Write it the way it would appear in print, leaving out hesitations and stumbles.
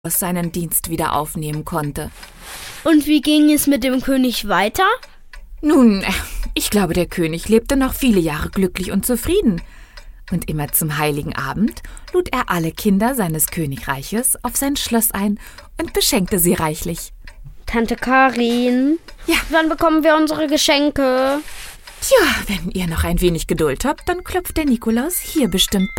seinen Dienst wieder aufnehmen konnte. Und wie ging es mit dem König weiter? Nun, ich glaube, der König lebte noch viele Jahre glücklich und zufrieden. Und immer zum heiligen Abend lud er alle Kinder seines Königreiches auf sein Schloss ein und beschenkte sie reichlich. Tante Karin? Ja? Wann bekommen wir unsere Geschenke? Tja, wenn ihr noch ein wenig Geduld habt, dann klopft der Nikolaus hier bestimmt